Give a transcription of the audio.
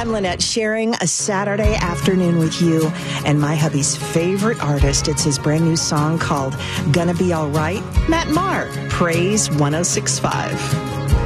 I'm Lynette, sharing a Saturday afternoon with you and my hubby's favorite artist. It's his brand new song called Gonna Be All Right. Matt Maher, Praise 106.5.